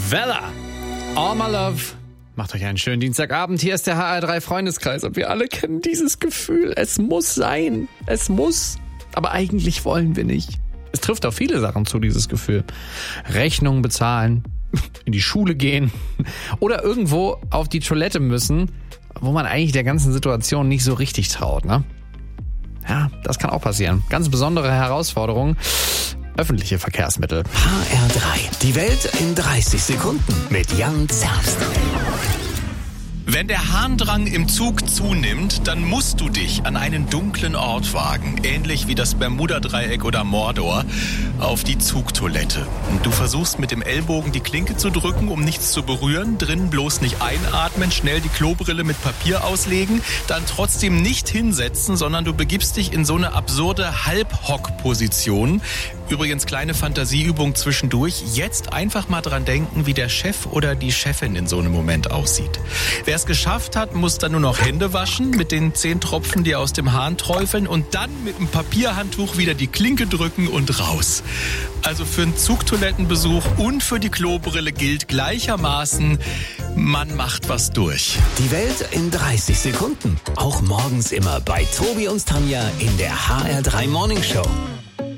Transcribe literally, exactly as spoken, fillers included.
Vella, All My Love. Macht euch einen schönen Dienstagabend. Hier ist der H R drei Freundeskreis und wir alle kennen dieses Gefühl. Es muss sein. Es muss. Aber eigentlich wollen wir nicht. Es trifft auf viele Sachen zu, dieses Gefühl. Rechnungen bezahlen, in die Schule gehen oder irgendwo auf die Toilette müssen, wo man eigentlich der ganzen Situation nicht so richtig traut, ne? Ja, das kann auch passieren. Ganz besondere Herausforderung. Öffentliche Verkehrsmittel. H R drei. Die Welt in dreißig Sekunden mit Jan Zerbst. Wenn der Harndrang im Zug zunimmt, dann musst du dich an einen dunklen Ort wagen, ähnlich wie das Bermuda-Dreieck oder Mordor, auf die Zugtoilette. Und du versuchst mit dem Ellbogen die Klinke zu drücken, um nichts zu berühren, drinnen bloß nicht einatmen, schnell die Klobrille mit Papier auslegen, dann trotzdem nicht hinsetzen, sondern du begibst dich in so eine absurde Halbhock-Position. Übrigens kleine Fantasieübung zwischendurch. Jetzt einfach mal dran denken, wie der Chef oder die Chefin in so einem Moment aussieht. Wer es geschafft hat, muss dann nur noch Hände waschen mit den zehn Tropfen, die aus dem Hahn träufeln und dann mit einem Papierhandtuch wieder die Klinke drücken und raus. Also für einen Zugtoilettenbesuch und für die Klobrille gilt gleichermaßen, man macht was durch. Die Welt in dreißig Sekunden. Auch morgens immer bei Tobi und Tanja in der H R drei Morning Show.